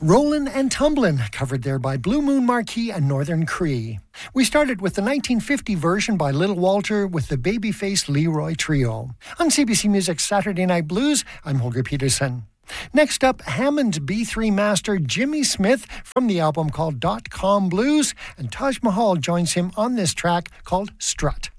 Rollin' and Tumblin', covered there by Blue Moon Marquee and Northern Cree. We started with the 1950 version by Little Walter with the Babyface Leroy Trio. On CBC Music's Saturday Night Blues, I'm Holger Peterson. Next up, Hammond B3 master Jimmy Smith from the album called .com Blues, and Taj Mahal joins him on this track called Strut.